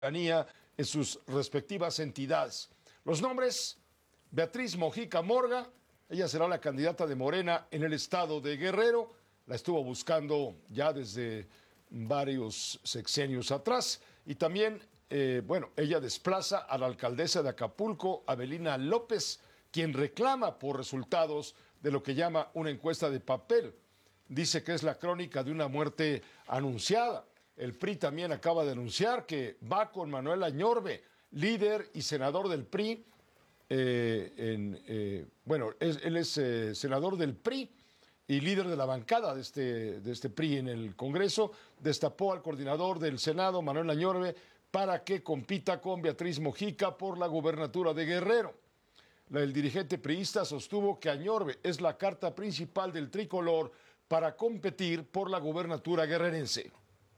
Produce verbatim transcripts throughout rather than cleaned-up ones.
en sus respectivas entidades. Los nombres: Beatriz Mojica Morga, ella será la candidata de Morena en el estado de Guerrero, la estuvo buscando ya desde varios sexenios atrás, y también, eh, bueno, ella desplaza a la alcaldesa de Acapulco, Avelina López, quien reclama por resultados de lo que llama una encuesta de papel. Dice que es la crónica de una muerte anunciada. El P R I también acaba de anunciar que va con Manuel Añorbe, líder y senador del P R I. Eh, en, eh, bueno, es, él es eh, senador del P R I y líder de la bancada de este, de este P R I en el Congreso. Destapó al coordinador del Senado, Manuel Añorbe, para que compita con Beatriz Mojica por la gubernatura de Guerrero. El dirigente priista sostuvo que Añorbe es la carta principal del tricolor para competir por la gubernatura guerrerense.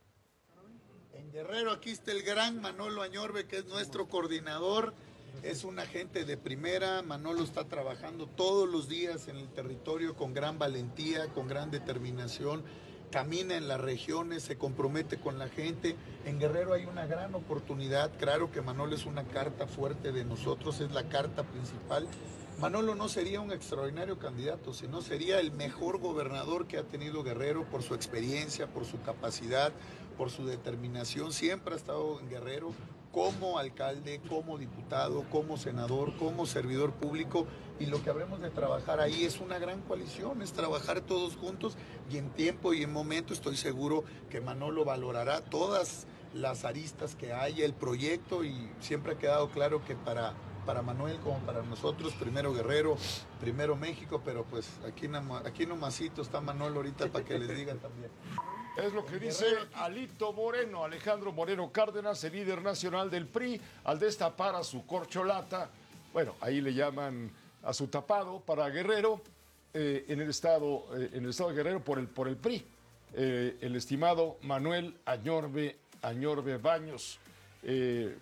En Guerrero aquí está el gran Manolo Añorbe, que es nuestro coordinador, es un agente de primera. Manolo está trabajando todos los días en el territorio con gran valentía, con gran determinación, camina en las regiones, se compromete con la gente. En Guerrero hay una gran oportunidad, claro que Manolo es una carta fuerte de nosotros, es la carta principal. Manolo no sería un extraordinario candidato, sino sería el mejor gobernador que ha tenido Guerrero por su experiencia, por su capacidad, por su determinación. Siempre ha estado en Guerrero como alcalde, como diputado, como senador, como servidor público, y lo que habremos de trabajar ahí es una gran coalición, es trabajar todos juntos, y en tiempo y en momento estoy seguro que Manolo valorará todas las aristas que haya, el proyecto, y siempre ha quedado claro que para... para Manuel como para nosotros, primero Guerrero, primero México, pero pues aquí, aquí nomasito está Manolo ahorita para que les digan también. Es lo que dice Alito Moreno, Alejandro Moreno Cárdenas, el líder nacional del P R I, al destapar a su corcholata, bueno, ahí le llaman a su tapado para Guerrero, eh, en el estado, eh, en el estado de Guerrero por el, por el P R I, eh, el estimado Manuel Añorbe, Añorbe Baños. Eh,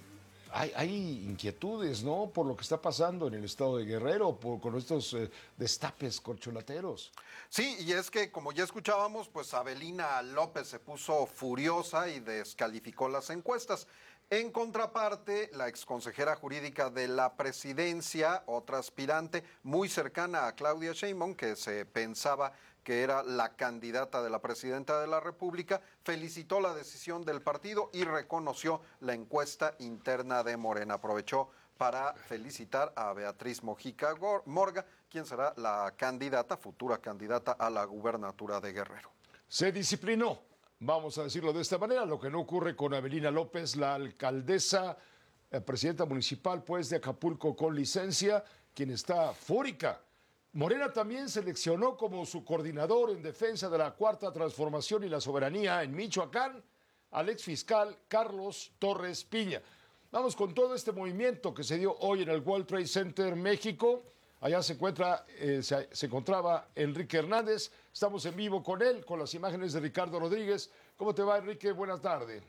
Hay, hay inquietudes, ¿no?, por lo que está pasando en el estado de Guerrero, por, con estos eh, destapes corcholateros. Sí, y es que, como ya escuchábamos, pues Avelina López se puso furiosa y descalificó las encuestas. En contraparte, la exconsejera jurídica de la presidencia, otra aspirante muy cercana a Claudia Sheinbaum, que se pensaba que era la candidata de la presidenta de la República, felicitó la decisión del partido y reconoció la encuesta interna de Morena. Aprovechó para felicitar a Beatriz Mojica Morga, quien será la candidata, futura candidata a la gubernatura de Guerrero. Se disciplinó, vamos a decirlo de esta manera, lo que no ocurre con Avelina López, la alcaldesa, la presidenta municipal, pues, de Acapulco con licencia, quien está fúrica. Morena también seleccionó como su coordinador en defensa de la Cuarta Transformación y la soberanía en Michoacán al exfiscal Carlos Torres Piña. Vamos con todo este movimiento que se dio hoy en el World Trade Center México. Allá se encuentra, eh, se, se encontraba Enrique Hernández. Estamos en vivo con él, con las imágenes de Ricardo Rodríguez. ¿Cómo te va, Enrique? Buenas tardes.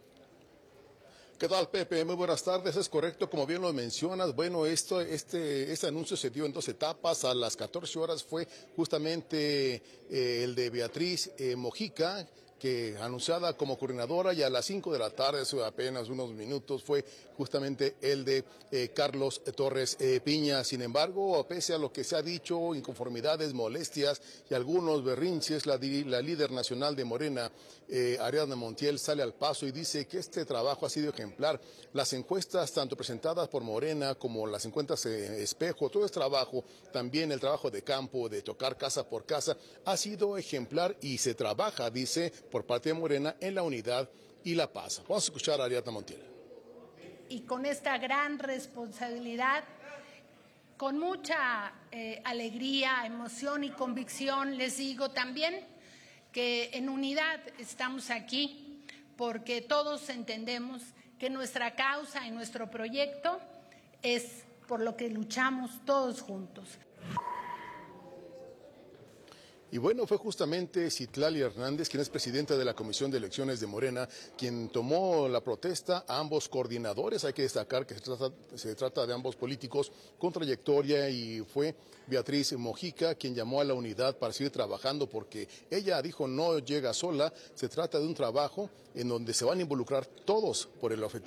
¿Qué tal, Pepe? Muy buenas tardes. Es correcto, como bien lo mencionas. Bueno, esto, este, este anuncio se dio en dos etapas. A las catorce horas fue justamente eh, el de Beatriz eh, Mojica, que anunciada como coordinadora, y a las cinco de la tarde, hace apenas unos minutos, fue justamente el de eh, Carlos Torres eh, Piña. Sin embargo, pese a lo que se ha dicho, inconformidades, molestias y algunos berrinches, la, la líder nacional de Morena, eh, Ariadna Montiel, sale al paso y dice que este trabajo ha sido ejemplar. Las encuestas, tanto presentadas por Morena como las encuestas eh, espejo, todo este trabajo, también el trabajo de campo, de tocar casa por casa, ha sido ejemplar y se trabaja, dice, por parte de Morena en la unidad y la paz. Vamos a escuchar a Ariadna Montiel. Y con esta gran responsabilidad, con mucha eh, alegría, emoción y convicción, les digo también que en unidad estamos aquí porque todos entendemos que nuestra causa y nuestro proyecto es por lo que luchamos todos juntos. Y bueno, fue justamente Citlali Hernández, quien es presidenta de la Comisión de Elecciones de Morena, quien tomó la protesta a ambos coordinadores. Hay que destacar que se trata, se trata de ambos políticos con trayectoria, y fue Beatriz Mojica quien llamó a la unidad para seguir trabajando, porque ella dijo no llega sola, se trata de un trabajo en donde se van a involucrar todos por el objetivo